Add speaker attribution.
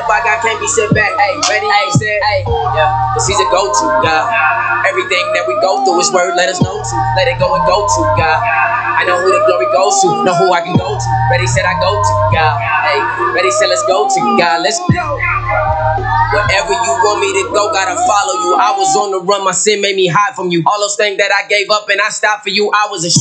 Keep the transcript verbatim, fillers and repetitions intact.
Speaker 1: I got can't be set back. Hey, ready? Hey, said, hey, yeah, cause he's a go-to guy. Everything that we go through is word, let us know to. Let it go and go to God. I know who the glory goes to, know who I can go to. Ready said I go to God. Hey, ready said let's go to God. Let's go. Wherever you want me to go, gotta follow you. I was on the run, my sin made me hide from you. All those things that I gave up and I stopped for you, I was a